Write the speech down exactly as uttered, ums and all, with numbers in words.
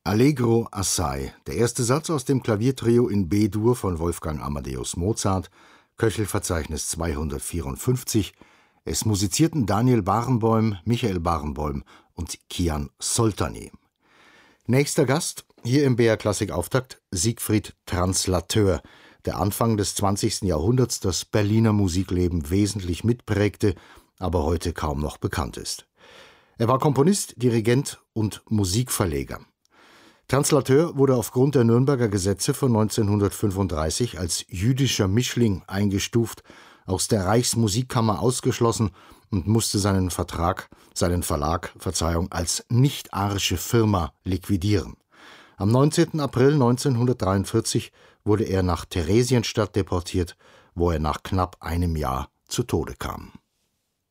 Allegro assai, der erste Satz aus dem Klaviertrio in B-Dur von Wolfgang Amadeus Mozart, Köchelverzeichnis zweihundertvierundfünfzig. Es musizierten Daniel Barenboim, Michael Barenboim und Kian Soltani. Nächster Gast, hier im B R Klassik Auftakt, Siegfried Translateur, der Anfang des zwanzigsten Jahrhunderts das Berliner Musikleben wesentlich mitprägte, aber heute kaum noch bekannt ist. Er war Komponist, Dirigent und Musikverleger. Translateur wurde aufgrund der Nürnberger Gesetze von neunzehnhundertfünfunddreißig als jüdischer Mischling eingestuft, aus der Reichsmusikkammer ausgeschlossen und musste seinen Vertrag, seinen Verlag, Verzeihung, als nicht-arische Firma liquidieren. Am neunzehnten April neunzehnhundertdreiundvierzig wurde er nach Theresienstadt deportiert, wo er nach knapp einem Jahr zu Tode kam.